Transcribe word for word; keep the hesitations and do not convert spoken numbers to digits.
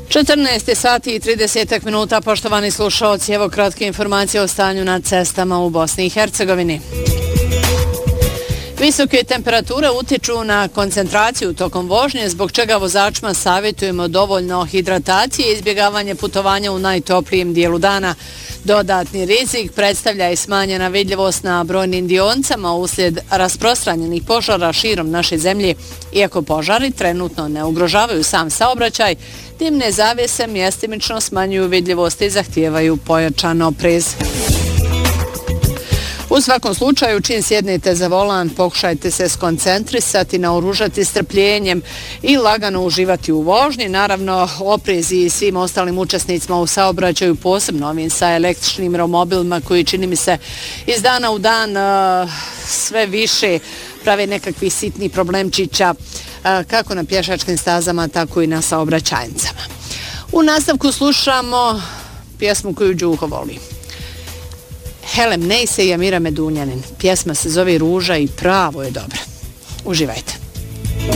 četrnaest sati i trideset minuta, poštovani slušalci, evo kratke informacije o stanju na cestama u Bosni i Hercegovini. Visoke temperature utiču na koncentraciju tokom vožnje, zbog čega vozačima savjetujemo dovoljno hidratacije i izbjegavanje putovanja u najtoplijem dijelu dana. Dodatni rizik predstavlja i smanjena vidljivost na brojnim dionicama uslijed rasprostranjenih požara širom naše zemlje. Iako požari trenutno ne ugrožavaju sam saobraćaj, dimne zavjese mjestimično smanjuju vidljivost i zahtijevaju pojačan oprez. U svakom slučaju, čim sjednete za volan, pokušajte se skoncentrisati, naoružati strpljenjem i lagano uživati u vožnji. Naravno, oprez i svim ostalim učesnicima u saobraćaju, posebno ovim sa električnim romobilima koji, čini mi se, iz dana u dan uh, sve više prave nekakvih sitnih problemčića uh, kako na pješačkim stazama, tako i na saobraćajnicama. U nastavku slušamo pjesmu koju Đuho voli. Helem Nejse i Amira Medunjanin. Pjesma se zove Ruža i pravo je dobra. Uživajte.